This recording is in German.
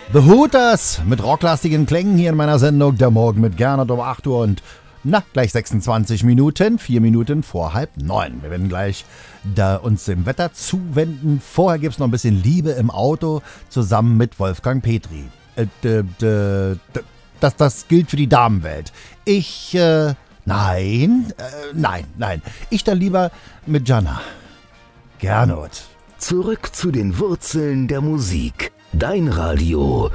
The Hooters mit rocklastigen Klängen hier in meiner Sendung Der Morgen mit Gernot um 8 Uhr und gleich 26 Minuten, 4 Minuten vor 8:30. Wir werden gleich uns dem Wetter zuwenden. Vorher gibt es noch ein bisschen Liebe im Auto zusammen mit Wolfgang Petri. Das gilt für die Damenwelt. Nein. Ich dann lieber mit Jana. Gernot. Zurück zu den Wurzeln der Musik. Dein Radio